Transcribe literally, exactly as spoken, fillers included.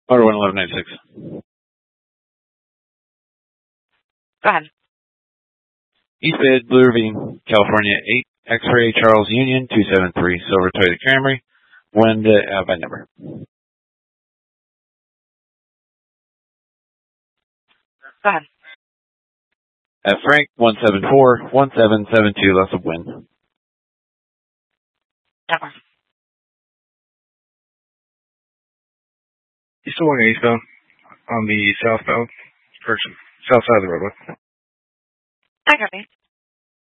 Motor one eleven ninety-six. Go ahead. East Bay, Blue Ravine, California, eight X-Ray Charles Union, two seven three, Silver Toyota Camry. When the uh, by number. Go ahead. At Frank, one seven four, one seven seven two, loss of wind. Number. East of one eastbound on the southbound, or south side of the roadway. I copy.